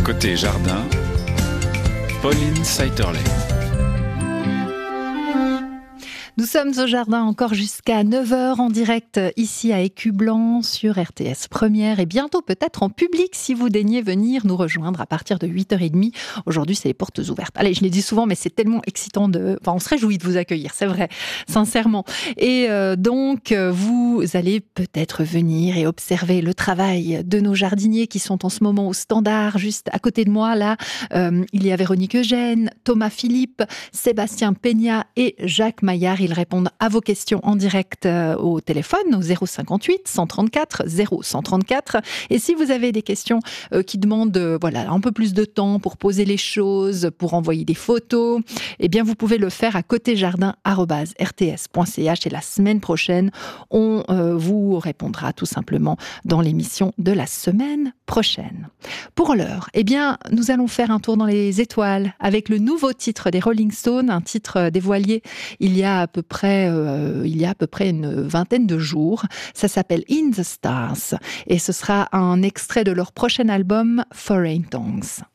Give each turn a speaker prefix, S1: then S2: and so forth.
S1: Côté jardin, Pauline Saiterley.
S2: Nous sommes au jardin encore jusqu'à 9h en direct ici à Écublanc sur RTS Première et bientôt peut-être en public si vous daignez venir nous rejoindre à partir de 8h30. Aujourd'hui, c'est les portes ouvertes. Allez, je l'ai dit souvent, mais c'est tellement excitant on se réjouit de vous accueillir, c'est vrai, sincèrement. Et donc, vous allez peut-être venir et observer le travail de nos jardiniers qui sont en ce moment au standard, juste à côté de moi, là. Il y a Véronique Eugène, Thomas Philippe, Sébastien Peña et Jacques Maillard. Ils répondent à vos questions en direct au téléphone, au 058 134 0134. Et si vous avez des questions qui demandent un peu plus de temps pour poser les choses, pour envoyer des photos, eh bien vous pouvez le faire à côtéjardin@rts.ch et la semaine prochaine, on vous répondra tout simplement dans l'émission de la semaine prochaine. Pour l'heure, eh bien, nous allons faire un tour dans les étoiles avec le nouveau titre des Rolling Stones, un titre dévoilé il y a à peu près une vingtaine de jours. Ça s'appelle In the Stars et ce sera un extrait de leur prochain album Foreign Tongues.